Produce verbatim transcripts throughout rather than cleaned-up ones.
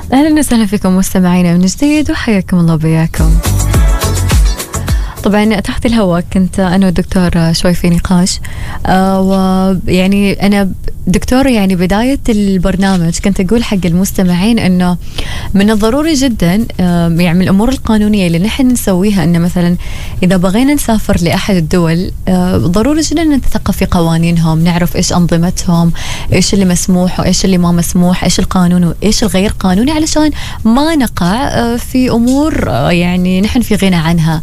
أهلا وسهلا فيكم مستمعينا من جديد وحياكم الله بياكم. طبعا تحت الهواء كنت أنا والدكتور شوي في نقاش، آه ويعني أنا دكتور يعني بداية البرنامج كنت أقول حق المستمعين أنه من الضروري جدا آه يعني من الأمور القانونية اللي نحن نسويها أنه مثلا إذا بغينا نسافر لأحد الدول آه ضروري جدا نتثقف في قوانينهم، نعرف إيش أنظمتهم، إيش اللي مسموح وإيش اللي ما مسموح، إيش القانون وإيش الغير قانوني، علشان ما نقع آه في أمور آه يعني نحن في غنى عنها.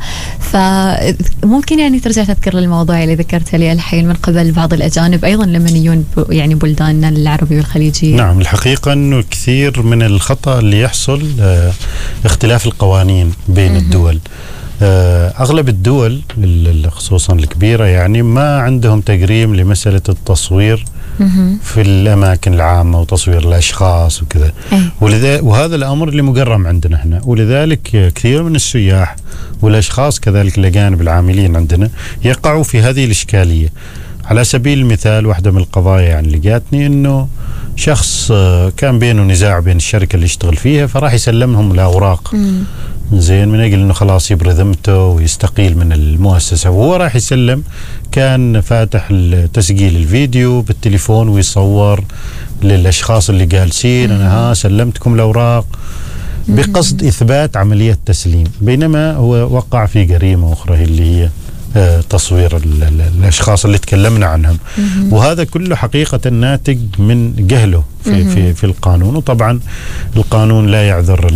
فممكن يعني ترجع تذكر للموضوع اللي ذكرته لي الحين من قبل بعض الأجانب أيضا لما يجون يعني بلداننا العربي والخليجية. نعم، الحقيقة أنه كثير من الخطأ اللي يحصل آه اختلاف القوانين بين م- الدول. آه أغلب الدول خصوصا الكبيرة يعني ما عندهم تقريم لمسألة التصوير م- في الأماكن العامة وتصوير الأشخاص وكذا، ولذا وهذا الأمر اللي مقرم عندنا احنا، ولذلك كثير من السياح والأشخاص كذلك الأجانب العاملين عندنا يقعوا في هذه الإشكالية. على سبيل المثال واحدة من القضايا يعني اللي جاتني إنه شخص كان بينه نزاع بين الشركة اللي يشتغل فيها، فراح يسلم لهم الأوراق م. زين من أجل إنه خلاص يبرئ ذمته ويستقيل من المؤسسة، وهو راح يسلم كان فاتح تسجيل الفيديو بالتليفون ويصور للأشخاص اللي جالسين أنا ها سلمتكم الأوراق بقصد إثبات عملية تسليم، بينما هو وقع في جريمة أخرى اللي هي تصوير الأشخاص اللي تكلمنا عنهم. وهذا كله حقيقة ناتج من جهله في, في, في القانون، وطبعا القانون لا يعذر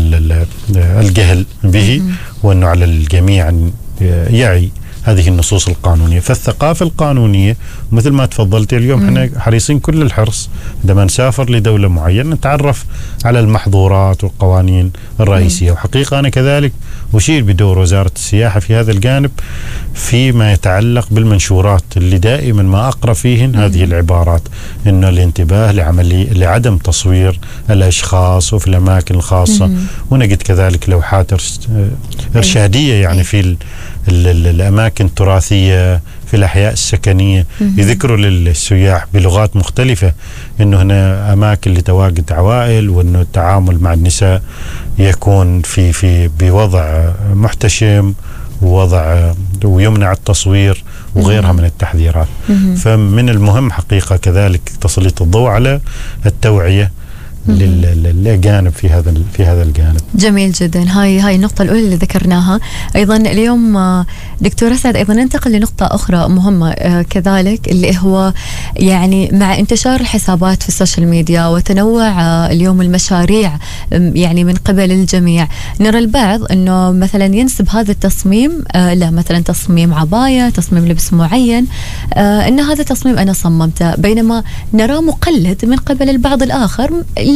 الجهل به، وأنه على الجميع أن يعي هذه النصوص القانونية. فالثقافة القانونية مثل ما تفضلت اليوم احنا حريصين كل الحرص عندما نسافر لدولة معينة نتعرف على المحظورات والقوانين الرئيسية. وحقيقة أنا كذلك أشير بدور وزارة السياحة في هذا الجانب فيما يتعلق بالمنشورات اللي دائما ما أقرأ فيهن هذه العبارات، إنه الانتباه لعملي لعدم تصوير الأشخاص وفي الأماكن الخاصة، ونجد كذلك لوحات إرشادية يعني في الأماكن التراثية في الأحياء السكنية يذكروا للسياح بلغات مختلفة إنه هنا أماكن لتواجد عوائل، وإنه التعامل مع النساء يكون في في بوضع محتشم ووضع ويمنع التصوير وغيرها من التحذيرات. فمن المهم حقيقة كذلك تسليط الضوء على التوعية للأجانب في هذا في هذا الجانب. جميل جدا. هاي هاي النقطة الأولى اللي ذكرناها. أيضا اليوم دكتور أسعد أيضا ننتقل لنقطة أخرى مهمة كذلك، اللي هو يعني مع انتشار الحسابات في السوشيال ميديا وتنوع اليوم المشاريع يعني من قبل الجميع، نرى البعض أنه مثلا ينسب هذا التصميم لا مثلا تصميم عباية، تصميم لبس معين، أن هذا تصميم أنا صممته، بينما نرى مقلد من قبل البعض الآخر